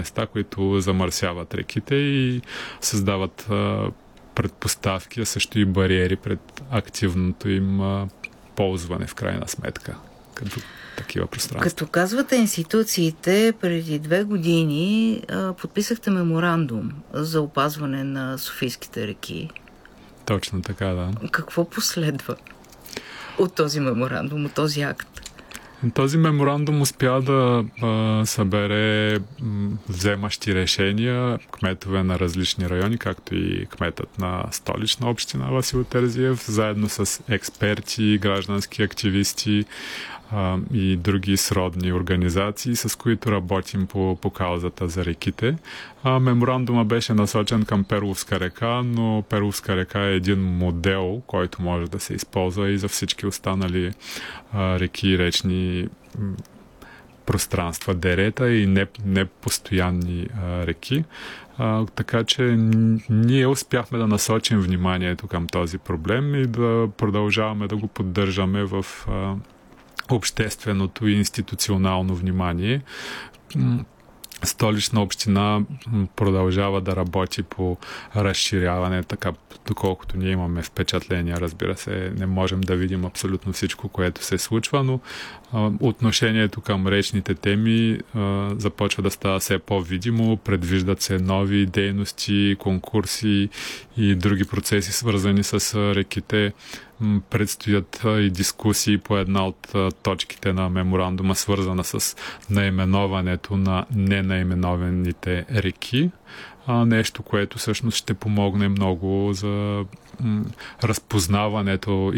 места, които замърсяват реките и създават предпоставки, а също и бариери пред активното им ползване в крайна сметка. Като такива пространства. Като казвате институциите, преди 2 години подписахте меморандум за опазване на софийските реки. Точно така, да. Какво последва от този меморандум, от този акт? Този меморандум успя да събере вземащи решения, кметове на различни райони, както и кметът на Столична община Васил Терзиев, заедно с експерти, граждански активисти и други сродни организации, с които работим по каузата за реките. Меморандума беше насочен към Перловска река, но Перловска река е един модел, който може да се използва и за всички останали реки и речни пространства, дерета и непостоянни реки. Така че ние успяхме да насочим вниманието към този проблем и да продължаваме да го поддържаме в общественото и институционално внимание. Столична община продължава да работи по разширяване, така доколкото ние имаме впечатление. Разбира се, не можем да видим абсолютно всичко, което се случва, но отношението към речните теми започва да става все по-видимо. Предвиждат се нови дейности, конкурси и други процеси, свързани с реките. Предстоят и дискусии по една от точките на меморандума, свързана с наименоването на ненаименованите реки. Нещо, което всъщност ще помогне много за разпознаването